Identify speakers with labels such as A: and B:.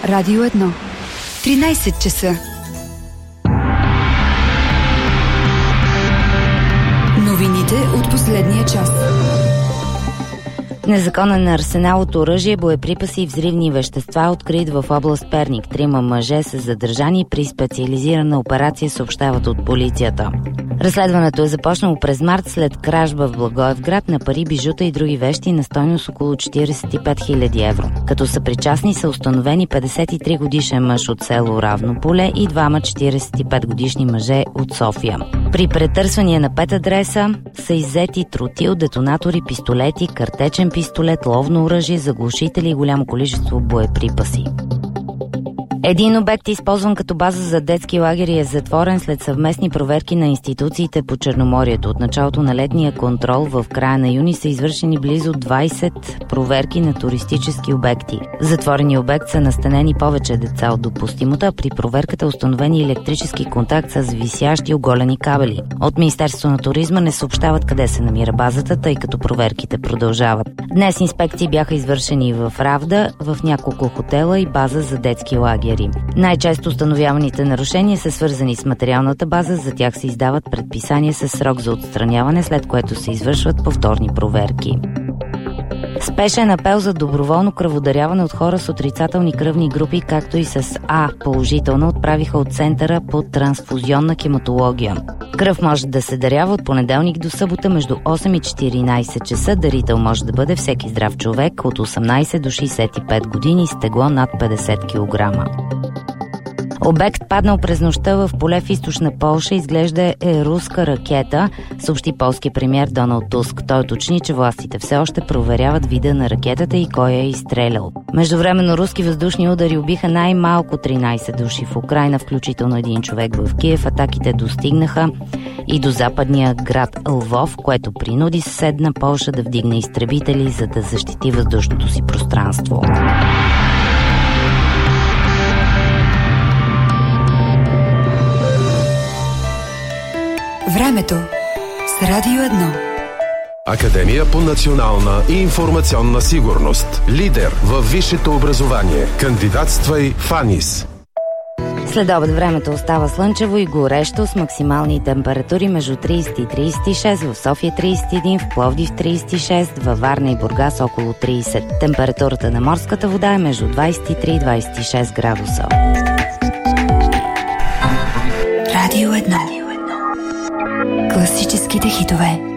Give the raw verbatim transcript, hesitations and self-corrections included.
A: Радио едно. тринайсет часа. Новините от последния час.
B: Незаконен арсенал от оръжие, боеприпаси и взривни вещества открит в област Перник. Трима мъже са задържани при специализирана операция, съобщават от полицията. Разследването е започнало през март след кражба в Благоевград на пари, бижута и други вещи на стойност около четирийсет и пет хиляди евро. Като съпричастни са установени петдесет и три годишен мъж от село Равно поле и двама четирийсет и пет годишни мъже от София. При претърсвания на пет адреса са иззети тротил, детонатори, пистолети, картечен пистолет, ловно оръжие, заглушители и голямо количество боеприпаси. Един обект, използван като база за детски лагери, е затворен след съвместни проверки на институциите по Черноморието. От началото на летния контрол в края на юни са извършени близо двайсет проверки на туристически обекти. В затворения обект са настанени повече деца от допустимото, а при проверката е установени електрически контакт с висящи оголени кабели. От Министерството на туризма не съобщават къде се намира базата, тъй като проверките продължават. Днес инспекции бяха извършени в Равда, в няколко хотела и база за детски лагери. Най-често установяваните нарушения са свързани с материалната база, за тях се издават предписания със срок за отстраняване, след което се извършват повторни проверки. Спешен апел за доброволно кръводаряване от хора с отрицателни кръвни групи, както и с А положителна, отправиха от Центъра по трансфузионна хематология. Кръв може да се дарява от понеделник до събота между осем и четиринайсет часа. Дарител може да бъде всеки здрав човек от осемнайсет до шейсет и пет години с тегло над петдесет килограма. Обект, паднал през нощта в поле в източна Полша, изглежда е руска ракета, съобщи полски премиер Доналд Туск. Той уточни, че властите все още проверяват вида на ракетата и кой я е изстрелял. Междувременно руски въздушни удари убиха най-малко тринайсет души в Украйна, включително един човек в Киев. Атаките достигнаха и до западния град Лвов, което принуди съседна Полша да вдигне изтребители, за да защити въздушното си пространство.
A: Времето с Радио едно.
C: Академия по национална и информационна сигурност. Лидер във висшето образование. Кандидатствай в АНИС.
B: След обед времето остава слънчево и горещо с максимални температури между трийсет и трийсет и шест, в София трийсет и един, в Пловдив трийсет и шест, във Варна и Бургас около трийсет. Температурата на морската вода е между двайсет и три и двайсет и шест градуса.
A: Радио едно. Класическите хитове.